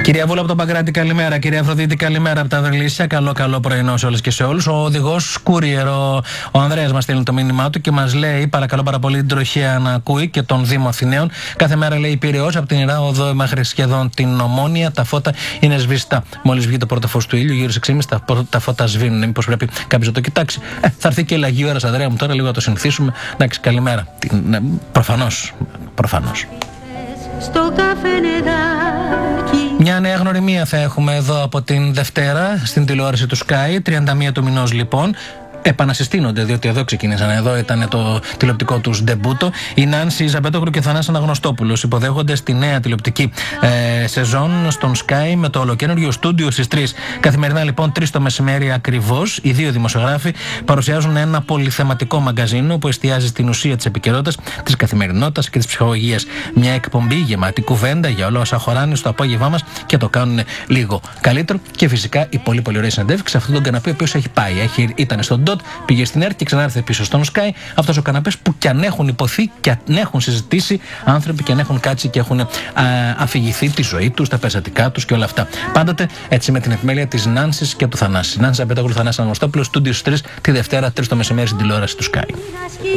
Κυρία Βούλα από τον Παγκράτη, καλημέρα. Κυρία Αφροδίτη, καλημέρα από τα Δρυλίσια. Καλό πρωινό σε όλες και σε όλους. Ο οδηγός Courier, ο Ανδρέας, μας στέλνει το μήνυμά του και μας λέει: παρακαλώ πάρα πολύ την τροχέα να ακούει και τον Δήμο Αθηναίων. Κάθε μέρα, λέει, Πειραιώς από την Ιρά Οδό μέχρι σχεδόν την Ομόνια. Τα φώτα είναι σβηστά. Μόλις βγει το πρώτο φως του ήλιου, γύρω στις 6.30 τα φώτα σβήνουν. Μήπως πρέπει κάποιος να το κοιτάξει? Θα έρθει και η λαγή ώρα, Ανδρέα μου, τώρα λίγο να το συνηθίσουμε. Εντάξει, καλημέρα. Προφανώς. Στο μια νέα γνωριμία θα έχουμε εδώ από την Δευτέρα στην τηλεόραση του Sky, 31 του μηνός λοιπόν. Επανασυστήνονται, διότι εδώ ξεκίνησαν. Εδώ ήταν το τηλεοπτικό τους ντεμπούτο. Η Νάνση Ζαμπέτογλου και ο Θανάσης Αναγνωστόπουλος υποδέχονται στη νέα τηλεοπτική σεζόν στον Sky με το ολοκαίνουργιο στούντιο στις 3. Καθημερινά λοιπόν 3 το μεσημέρι ακριβώς. Οι δύο δημοσιογράφοι παρουσιάζουν ένα πολυθεματικό μαγκαζίνο που εστιάζει στην ουσία της επικαιρότητας, της καθημερινότητας και της ψυχολογίας. Μια εκπομπή γεμάτη κουβέντα για όλα όσα χωράνε στο απόγευμά μας και το κάνουν λίγο καλύτερο. Και φυσικά η πολύ ωραία συνεντεύξη σε αυτόν τον καναπέ ο οποίος έχει πάει. Ήταν στον πήγε στην ΕΡΤ και ξανάρθε πίσω στον Sky. Αυτός ο καναπές που κι αν έχουν υποθεί και αν έχουν συζητήσει άνθρωποι και αν έχουν κάτσει και έχουν αφηγηθεί τη ζωή τους, τα περιστατικά τους και όλα αυτά. Πάντοτε έτσι με την επιμέλεια της Νάνσης και του Θανάση. Νάνση Ζαμπέτογλου, Θανάσης Αναγνωστόπουλος, στούντιο 3 τη Δευτέρα 3 το μεσημέρι στην τηλεόραση του Sky.